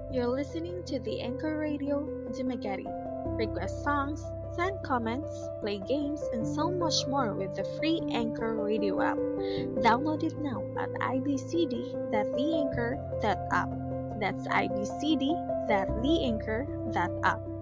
You're listening to the Anchor Radio Dumaguete. Request songs, send comments, play games, and so much more with the free Anchor Radio app. Download it now at ibcd.theanchor.app. That's ibcd.theanchor.app.